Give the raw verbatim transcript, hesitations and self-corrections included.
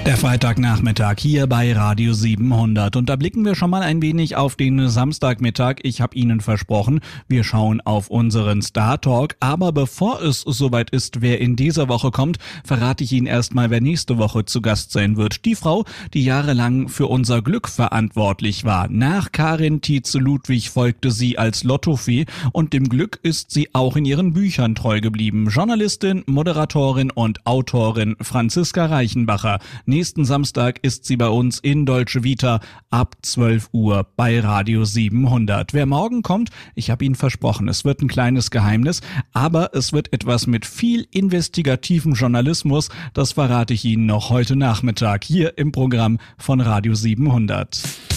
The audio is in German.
Der Freitagnachmittag hier bei Radio siebenhundert und da blicken wir schon mal ein wenig auf den Samstagmittag. Ich habe Ihnen versprochen, wir schauen auf unseren Star Talk, aber bevor es soweit ist, wer in dieser Woche kommt, verrate ich Ihnen erstmal, wer nächste Woche zu Gast sein wird. Die Frau, die jahrelang für unser Glück verantwortlich war. Nach Karin Tietze-Ludwig folgte sie als Lottofee und dem Glück ist sie auch in ihren Büchern treu geblieben. Journalistin, Moderatorin und Autorin Franziska Reichenbacher. Nächsten Samstag ist sie bei uns in Dolce Vita ab zwölf Uhr bei Radio siebenhundert. Wer morgen kommt, ich habe Ihnen versprochen, es wird ein kleines Geheimnis, aber es wird etwas mit viel investigativem Journalismus, das verrate ich Ihnen noch heute Nachmittag hier im Programm von Radio siebenhundert.